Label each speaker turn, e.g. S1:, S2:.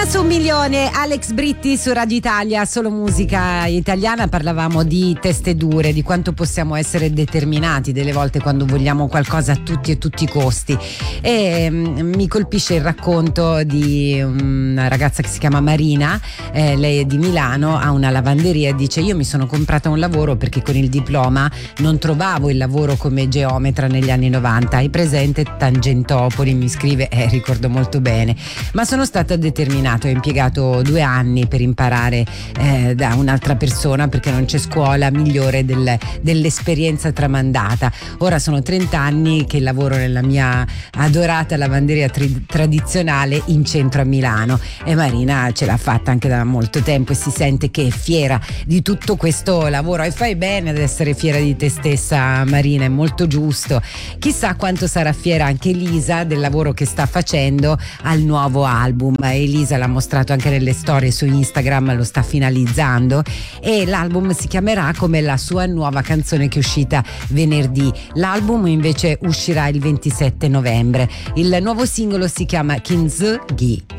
S1: Una su un milione, Alex Britti su Radio Italia, solo musica italiana. Parlavamo di teste dure, di quanto possiamo essere determinati delle volte quando vogliamo qualcosa a tutti e tutti i costi. E mi colpisce il racconto di una ragazza che si chiama Marina, lei è di Milano, ha una lavanderia e dice: io mi sono comprata un lavoro perché con il diploma non trovavo il lavoro come geometra negli anni 90. Hai presente Tangentopoli? Mi scrive, ricordo molto bene, ma sono stata determinato, ho impiegato 2 anni per imparare da un'altra persona, perché non c'è scuola migliore dell'esperienza tramandata. Ora sono 30 anni che lavoro nella mia adorata lavanderia tradizionale in centro a Milano, e Marina ce l'ha fatta anche da molto tempo e si sente che è fiera di tutto questo lavoro, e fai bene ad essere fiera di te stessa, Marina, è molto giusto. Chissà quanto sarà fiera anche Elisa del lavoro che sta facendo al nuovo album. Elisa l'ha mostrato anche nelle storie su Instagram, lo sta finalizzando, e l'album si chiamerà come la sua nuova canzone che è uscita venerdì. L'album invece uscirà il 27 novembre. Il nuovo singolo si chiama Kinzugi.